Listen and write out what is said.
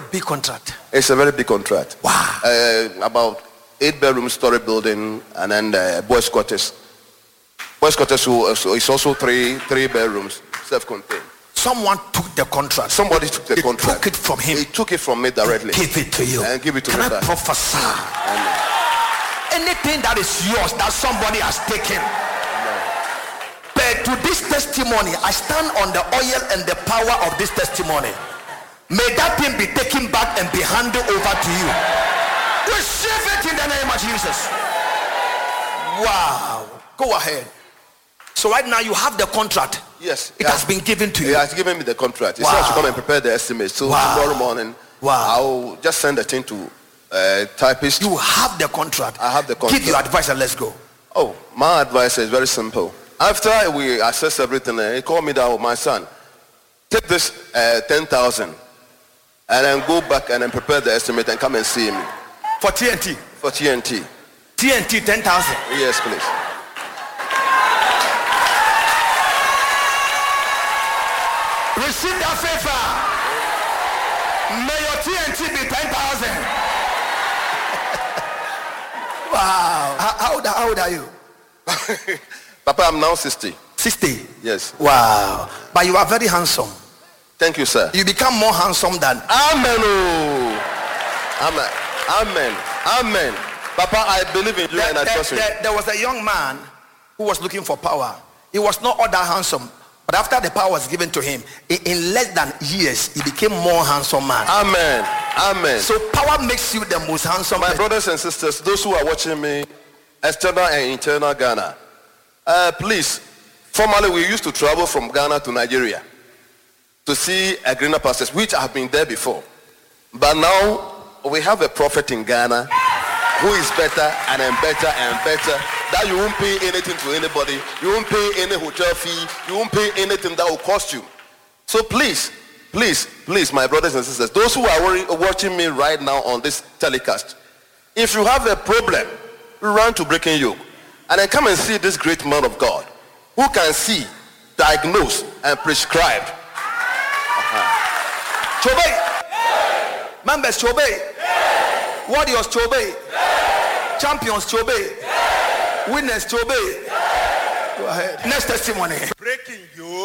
big contract. It's a very big contract. Wow. About 8-bedroom story building, and then boys' quarters. Boys' quarters is also three bedrooms, self-contained. Someone took the contract. Somebody took the contract. Took it from him. He took it from me directly. Give it to you. And give it to me. Can I prophesy? Amen. Anything that is yours that somebody has taken. But to this testimony, I stand on the oil and the power of this testimony. May that thing be taken back and be handed over to you. Receive it in the name of Jesus. Wow. Go ahead. So right now you have the contract. Yes. It has been given to you. He has given me the contract. He Wow. said I should come and prepare the estimate. So tomorrow morning, I'll just send the thing to typist. You have the contract. I have the contract. Give your advice and let's go. Oh, my advice is very simple. After we assess everything, he called me down, my son, take this 10,000 and then go back and then prepare the estimate and come and see me. For TNT? For TNT. TNT 10,000? Yes, please. Receive that favor. May your TNT be 10,000. Wow. How old are you? Papa, I'm now 60. 60? Yes. Wow. But you are very handsome. Thank you, sir. You become more handsome than... Amen. Oh. Amen. Amen. Amen. Papa, I believe in you and I trust you. There was a young man who was looking for power. He was not all that handsome. But after the power was given to him, in less than years, he became more handsome man. Amen. Amen. So power makes you the most handsome. My brothers and sisters, those who are watching me, external and internal Ghana, please, formerly we used to travel from Ghana to Nigeria to see a greener pastures, which I have been there before. But now we have a prophet in Ghana who is better and better and better, that you won't pay anything to anybody, you won't pay any hotel fee, you won't pay anything that will cost you. So please, my brothers and sisters, those who are watching me right now on this telecast, if you have a problem, run to Breaking Yoke and then come and see this great man of God who can see, diagnose and prescribe. Chobe, members Chobe, warriors Chobe, champions Chobe, winners Chobe. Go ahead. Next testimony. Breaking Yoke.